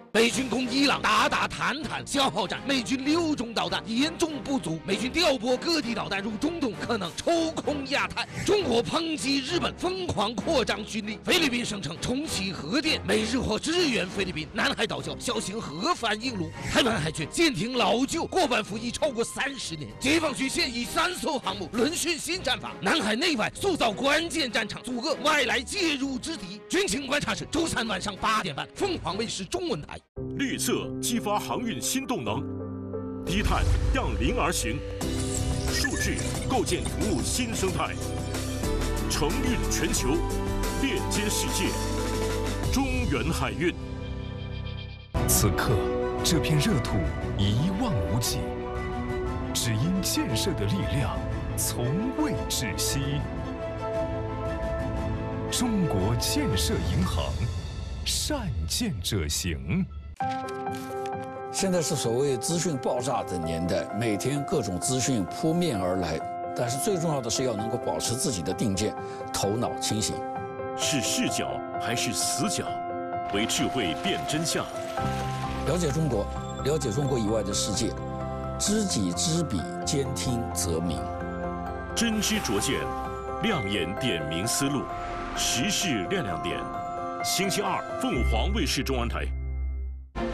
美军攻伊朗，打坦坦消耗战，美军6种导弹严重不足，美军调拨各地导弹入中东，可能抽空亚太。中国抨击日本疯狂扩张军力，菲律宾声称重启核电，美日或支援菲律宾。南海岛礁小型核反应炉，台湾海军舰艇老旧，过半服役超过30年。解放军现役3艘航母轮训新战法，南海内外塑造关键战场，阻遏外来介入之敌。军情观察室周3晚上8点半，凤凰卫视中文台。 绿色激发航运新动能，低碳让零而行，数据构建服务新生态，承运全球，链接世界，中原海运。 此刻，这片热土一望无际，只因建设的力量从未止息。中国建设银行，善建者行。 现在是所谓资讯爆炸的年代，每天各种资讯扑面而来，但是最重要的是要能够保持自己的定见，头脑清醒。 是视角还是死角？为智慧辨真相。 了解中国，了解中国以外的世界，知己知彼，兼听则明。 真知灼见，亮眼点明思路，时事亮点。星期二，凤凰卫视中文台。